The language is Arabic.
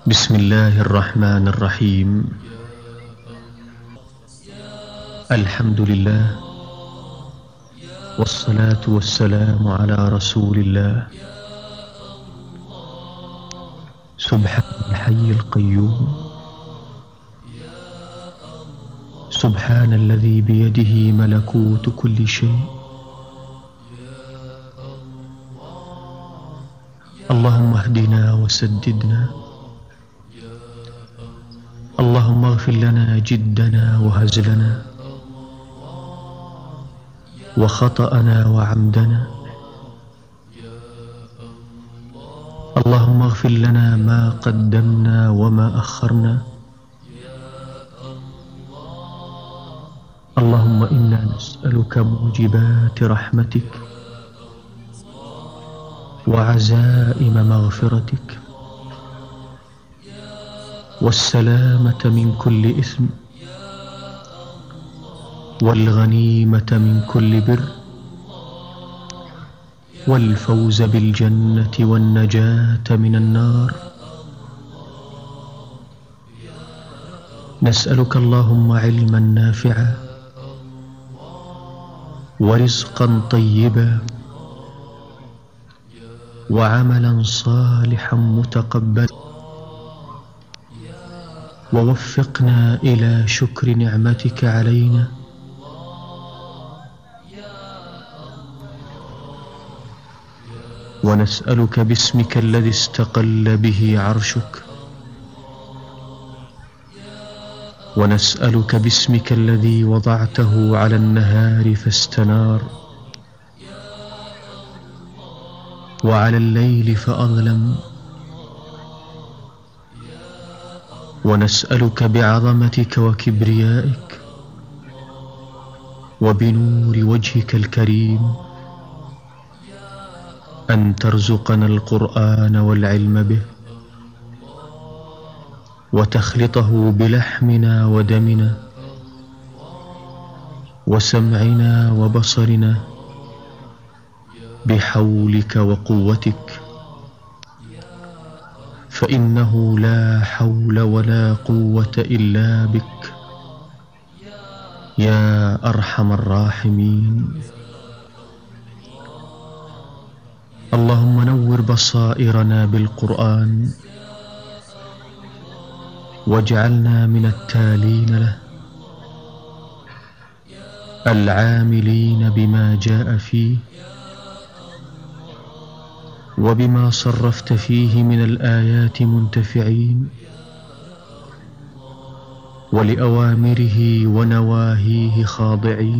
بسم الله الرحمن الرحيم. الحمد لله، والصلاة والسلام على رسول الله. سبحان الحي القيوم، سبحان الذي بيده ملكوت كل شيء. اللهم اهدنا وسددنا، اللهم اغفر لنا جدنا وهزلنا وخطأنا وعمدنا. اللهم اغفر لنا ما قدمنا وما أخرنا. اللهم إنا نسألك موجبات رحمتك وعزائم مغفرتك والسلامة من كل إثم والغنيمة من كل بر والفوز بالجنة والنجاة من النار. نسألك اللهم علما نافعا ورزقا طيبا وعملا صالحا متقبلا، ووفقنا إلى شكر نعمتك علينا. ونسألك باسمك الذي استقل به عرشك، ونسألك باسمك الذي وضعته على النهار فاستنار، وعلى الليل فأظلم. ونسألك بعظمتك وكبريائك وبنور وجهك الكريم أن ترزقنا القرآن والعلم به، وتخلطه بلحمنا ودمنا وسمعنا وبصرنا بحولك وقوتك، فإنه لا حول ولا قوة إلا بك يا أرحم الراحمين. اللهم نور بصائرنا بالقرآن، واجعلنا من التالين له العاملين بما جاء فيه وبما صرفت فيه من الآيات منتفعين، ولأوامره ونواهيه خاضعين.